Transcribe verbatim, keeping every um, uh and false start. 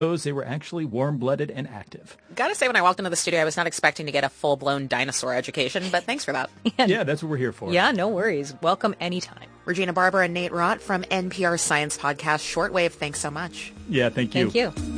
They were actually warm-blooded and active. Gotta say, when I walked into the studio, I was not expecting to get a full-blown dinosaur education, but thanks for that. Yeah, yeah, that's what we're here for. Yeah, no worries. Welcome anytime. Regina Barber and Nate Rott from N P R Science Podcast Shortwave, thanks so much. Yeah, thank you. Thank you.